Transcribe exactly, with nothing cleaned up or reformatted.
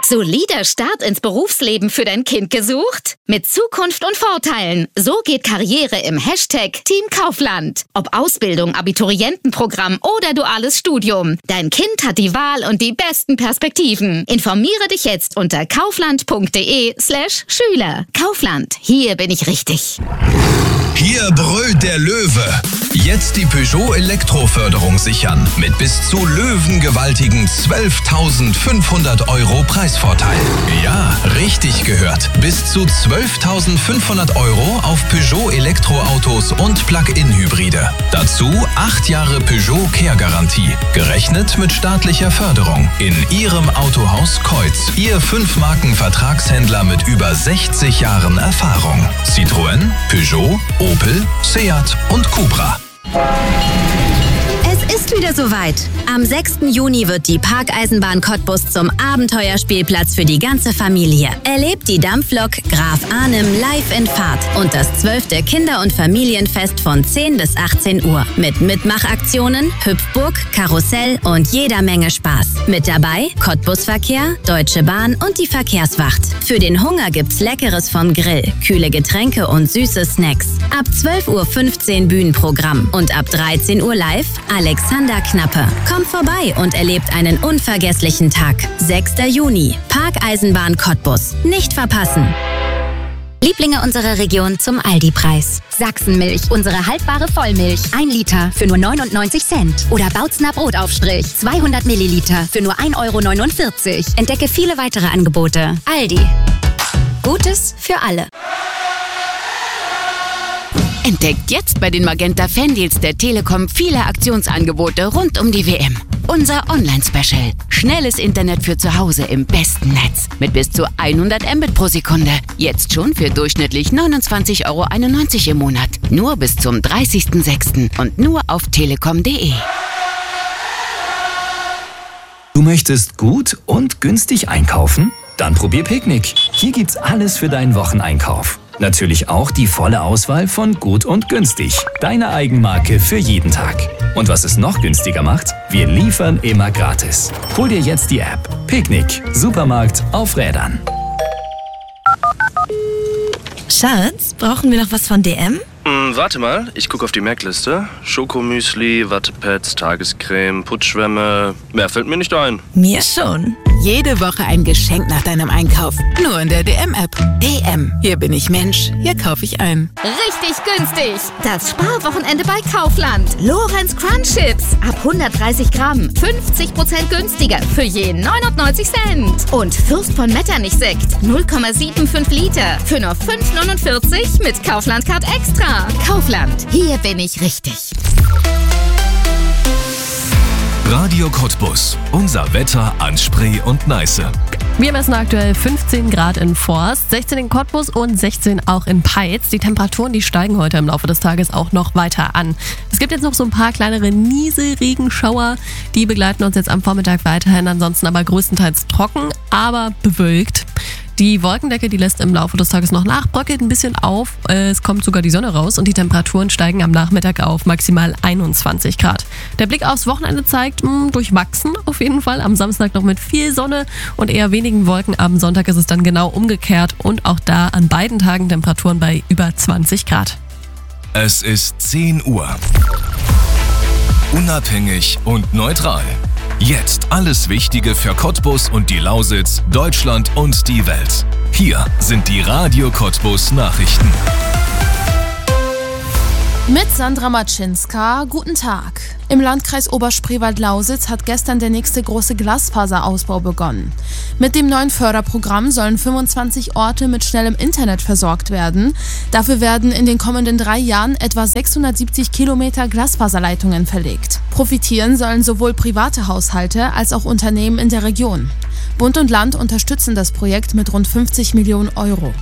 Solider Start ins Berufsleben für dein Kind gesucht? Mit Zukunft und Vorteilen. So geht Karriere im Hashtag Team Kaufland. Ob Ausbildung, Abiturientenprogramm oder duales Studium. Dein Kind hat die Wahl und die besten Perspektiven. Informiere dich jetzt unter kaufland.de slash Schüler. Kaufland. Hier bin ich richtig. Hier brüllt der Löwe. Jetzt die Peugeot Elektroförderung sichern. Mit bis zu löwengewaltigen zwölftausendfünfhundert Euro Preisvorteil. Ja, richtig gehört. Bis zu zwölftausendfünfhundert Euro auf Peugeot Elektroautos und Plug-in-Hybride. Dazu acht Jahre Peugeot Care-Garantie. Gerechnet mit staatlicher Förderung. In Ihrem Autohaus Kreuz. Ihr Fünf-Marken-Vertragshändler mit über sechzig Jahren Erfahrung. Citroën, Peugeot, Opel, Seat und Cupra. Es ist wieder soweit. Am sechsten Juni wird die Parkeisenbahn Cottbus zum Abenteuerspielplatz für die ganze Familie. Erlebt die Dampflok Graf Arnim live in Fahrt und das zwölfte Kinder- und Familienfest von zehn bis achtzehn Uhr. Mit Mitmachaktionen, Hüpfburg, Karussell und jeder Menge Spaß. Mit dabei Cottbusverkehr, Deutsche Bahn und die Verkehrswacht. Für den Hunger gibt's Leckeres vom Grill, kühle Getränke und süße Snacks. Ab zwölf Uhr fünfzehn Bühnenprogramm und ab dreizehn Uhr live Alexander Knappe. Kommt vorbei und erlebt einen unvergesslichen Tag. sechster Juni. Parkeisenbahn Cottbus. Nicht verpassen. Lieblinge unserer Region zum Aldi-Preis. Sachsenmilch, unsere haltbare Vollmilch. ein Liter für nur neunundneunzig Cent. Oder Bautzner Brotaufstrich, zweihundert Milliliter für nur ein Euro neunundvierzig. Entdecke viele weitere Angebote. Aldi. Gutes für alle. Entdeckt jetzt bei den Magenta Fandeals der Telekom viele Aktionsangebote rund um die W M. Unser Online-Special. Schnelles Internet für zu Hause im besten Netz. Mit bis zu hundert Mbit pro Sekunde. Jetzt schon für durchschnittlich neunundzwanzig Euro einundneunzig im Monat. Nur bis zum dreißigsten sechsten und nur auf telekom punkt de. Du möchtest gut und günstig einkaufen? Dann probier Picknick. Hier gibt's alles für deinen Wocheneinkauf. Natürlich auch die volle Auswahl von Gut und Günstig. Deine Eigenmarke für jeden Tag. Und was es noch günstiger macht? Wir liefern immer gratis. Hol dir jetzt die App. Picknick. Supermarkt auf Rädern. Schatz, brauchen wir noch was von D M? Hm, warte mal, ich gucke auf die Merkliste. Schokomüsli, Wattepads, Tagescreme, Putzschwämme. Mehr fällt mir nicht ein. Mir schon. Jede Woche ein Geschenk nach deinem Einkauf. Nur in der D M-App. D M. Hier bin ich Mensch. Hier kaufe ich ein. Richtig günstig. Das Sparwochenende bei Kaufland. Lorenz Crunch Chips. Ab hundertdreißig Gramm. fünfzig Prozent günstiger. Für je neunundneunzig Cent. Und Fürst von Metternich Sekt. null Komma fünfundsiebzig Liter. Für nur fünf neunundvierzig mit Kaufland Card Extra. Kaufland. Hier bin ich richtig. Radio Cottbus. Unser Wetter an Spree und Neiße. Wir messen aktuell fünfzehn Grad in Forst, sechzehn in Cottbus und sechzehn auch in Peitz. Die Temperaturen, die steigen heute im Laufe des Tages auch noch weiter an. Es gibt jetzt noch so ein paar kleinere Nieselregenschauer. Die begleiten uns jetzt am Vormittag weiterhin, ansonsten aber größtenteils trocken, aber bewölkt. Die Wolkendecke, die lässt im Laufe des Tages noch nach, bröckelt ein bisschen auf. Es kommt sogar die Sonne raus und die Temperaturen steigen am Nachmittag auf maximal einundzwanzig Grad. Der Blick aufs Wochenende zeigt, mh, durchwachsen auf jeden Fall. Am Samstag noch mit viel Sonne und eher wenigen Wolken. Am Sonntag ist es dann genau umgekehrt und auch da an beiden Tagen Temperaturen bei über zwanzig Grad. Es ist zehn Uhr. Unabhängig und neutral. Jetzt alles Wichtige für Cottbus und die Lausitz, Deutschland und die Welt. Hier sind die Radio Cottbus Nachrichten. Mit Sandra Matschinska, guten Tag. Im Landkreis Oberspreewald-Lausitz hat gestern der nächste große Glasfaserausbau begonnen. Mit dem neuen Förderprogramm sollen fünfundzwanzig Orte mit schnellem Internet versorgt werden. Dafür werden in den kommenden drei Jahren etwa sechshundertsiebzig Kilometer Glasfaserleitungen verlegt. Profitieren sollen sowohl private Haushalte als auch Unternehmen in der Region. Bund und Land unterstützen das Projekt mit rund fünfzig Millionen Euro.